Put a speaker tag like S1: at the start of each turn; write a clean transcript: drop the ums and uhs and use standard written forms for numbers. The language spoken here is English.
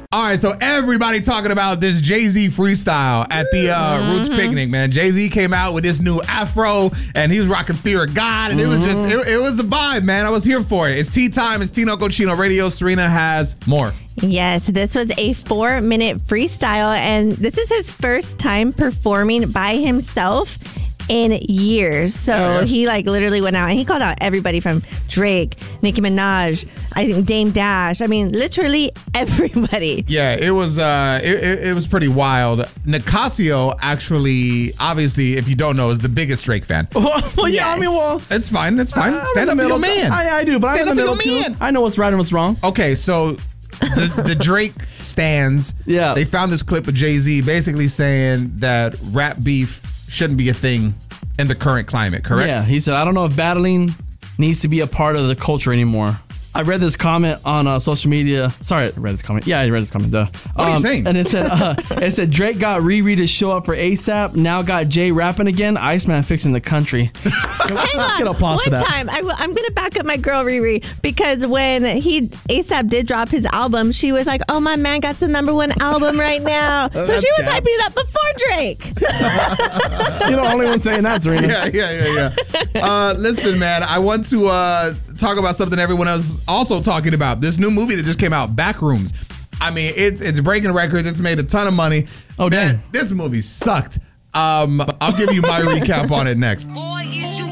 S1: All right, so everybody talking about this Jay-Z freestyle at the Roots picnic, man. Jay-Z came out with this new afro, and he was rocking Fear of God, and it was just, it was a vibe, man. I was here for it. It's tea time. It's Tino Cochino Radio. Serena has more.
S2: Yes, this was a 4-minute freestyle, and this is his first time performing by himself in years. So he literally went out and he called out everybody from Drake, Nicki Minaj, I think Dame Dash. I mean, literally everybody.
S1: Yeah, it was it was pretty wild. Nicasio actually, obviously, if you don't know, is the biggest Drake fan.
S3: Well, yeah, I mean, well,
S1: it's fine. It's fine. Stand up for your man.
S3: I do, but I'm in the middle too. I know what's right and what's wrong.
S1: Okay, so the Drake stands.
S3: Yeah,
S1: they found this clip of Jay-Z basically saying that rap beef shouldn't be a thing in the current climate, correct?
S3: Yeah, he said, I don't know if battling needs to be a part of the culture anymore. I read this comment on social media. Sorry, I read this comment. Yeah, I read this comment. Duh.
S1: What are you saying?
S3: And it said Drake got Riri to show up for ASAP. Now got Jay rapping again. Iceman fixing the country. Let's get applause for that.
S2: One time, I'm going to back up my girl Riri, because when ASAP did drop his album, she was like, "Oh, my man got the #1 album right now." So she was hyping it up before Drake.
S3: You're the only one saying that, Serena.
S1: Yeah. Listen, man, I want to talk about something everyone else also talking about. This new movie that just came out, Backrooms. I mean, it's breaking records. It's made a ton of money.
S3: Oh, damn.
S1: This movie sucked. I'll give you my recap on it next.
S4: Boy,